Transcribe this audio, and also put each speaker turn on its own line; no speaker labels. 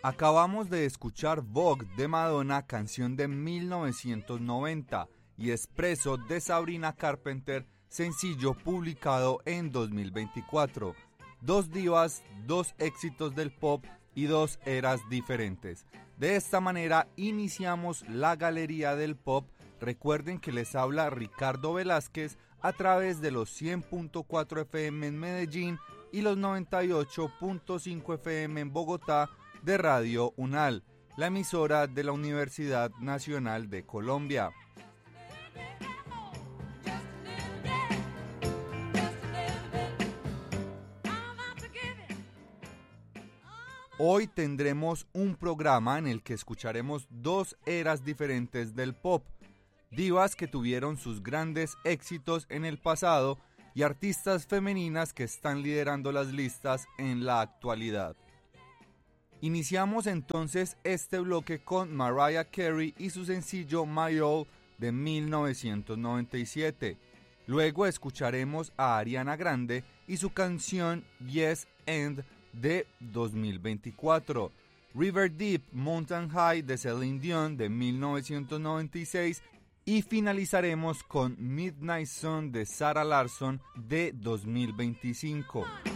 Acabamos de escuchar Vogue de Madonna, canción de 1990, y Espresso de Sabrina Carpenter, sencillo publicado en 2024. Dos divas, dos éxitos del pop y dos eras diferentes. De esta manera iniciamos la galería del pop. Recuerden que les habla Ricardo Velázquez a través de los 100.4 FM en Medellín y los 98.5 FM en Bogotá de Radio UNAL, la emisora de la Universidad Nacional de Colombia. Hoy tendremos un programa en el que escucharemos dos eras diferentes del pop, divas que tuvieron sus grandes éxitos en el pasado y artistas femeninas que están liderando las listas en la actualidad. Iniciamos entonces este bloque con Mariah Carey y su sencillo My All de 1997. Luego escucharemos a Ariana Grande y su canción Yes and de 2024. River Deep Mountain High de Celine Dion de 1996 y finalizaremos con Midnight Sun de Sarah Larsson de 2025.